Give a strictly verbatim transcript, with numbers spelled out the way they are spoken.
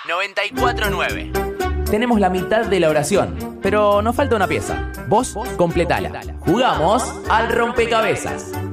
noventa y cuatro nueve. Tenemos la mitad de la oración, pero nos falta una pieza. Vos completala. Jugamos al rompecabezas.